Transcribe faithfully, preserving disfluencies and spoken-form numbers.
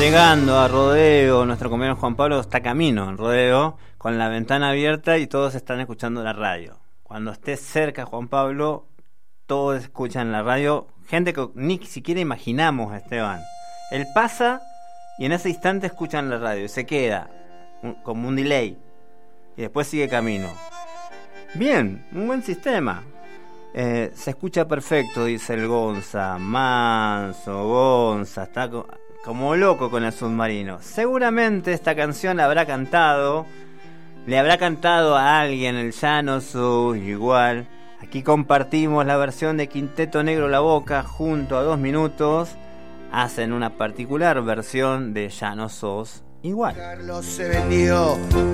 llegando a Rodeo. Nuestro compañero Juan Pablo está camino en Rodeo, con la ventana abierta y todos están escuchando la radio. Cuando estés cerca, Juan Pablo, todos escuchan la radio. Gente que ni siquiera imaginamos, Esteban. Él pasa y en ese instante escuchan la radio y se queda un, como un delay. Y después sigue camino. Bien, un buen sistema. Eh, se escucha perfecto, dice el Gonza. Manso, Gonza, está co- como loco con el submarino. Seguramente esta canción la habrá cantado, le habrá cantado a alguien el Llano Sus, igual. Aquí compartimos la versión de Quinteto Negro La Boca junto a Dos Minutos. Hacen una particular versión de Ya no sos igual. Carlos se vendió